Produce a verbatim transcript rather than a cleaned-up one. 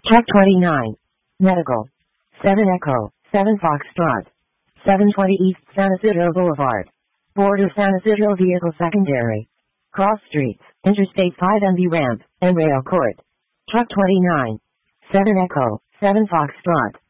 Truck twenty-nine. Medical. seven Echo, seven Foxtrot. seven twenty East San Isidro Boulevard. Border San Isidro Vehicle Secondary. Cross Streets, Interstate five M V Ramp, and Rail Court. Truck twenty-nine. seven Echo, seven Foxtrot.